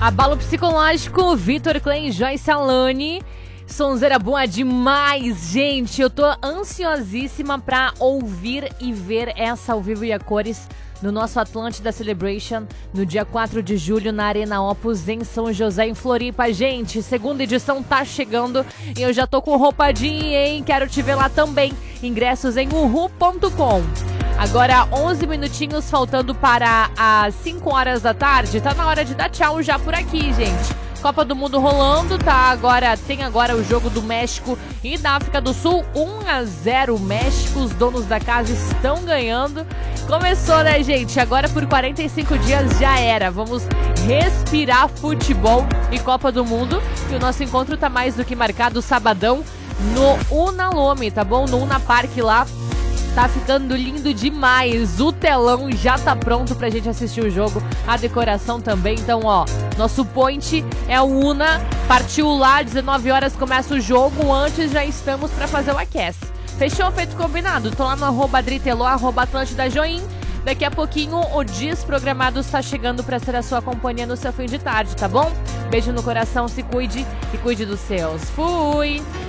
Abalo psicológico, Vitor Clay, Joyce Alane. Sonzeira boa demais, gente. Eu tô ansiosíssima pra ouvir e ver essa ao vivo e a cores no nosso Atlântida Celebration, no dia 4 de julho, na Arena Opus, em São José, em Floripa. Gente, segunda edição tá chegando e eu já tô com roupa de ir, hein? Quero te ver lá também. Ingressos em uhu.com. Agora, 11 minutinhos faltando para as 5 horas da tarde. Tá na hora de dar tchau já por aqui, gente. Copa do Mundo rolando, tá? Tem agora o jogo do México e da África do Sul, 1-0 México, os donos da casa estão ganhando. Começou, né, gente? Agora por 45 dias já era. Vamos respirar futebol e Copa do Mundo. E o nosso encontro tá mais do que marcado, sabadão, no Unalome, tá bom? No Una Park lá. Tá ficando lindo demais, o telão já tá pronto pra gente assistir o jogo, a decoração também, então ó, nosso point é o Una, partiu lá, 19 horas começa o jogo, antes já estamos pra fazer o aquece. Fechou? Feito combinado? Tô lá no @Adriteló, @AtlântidaJoin. Daqui a pouquinho o Desprogramados está chegando pra ser a sua companhia no seu fim de tarde, tá bom? Beijo no coração, se cuide e cuide dos seus. Fui!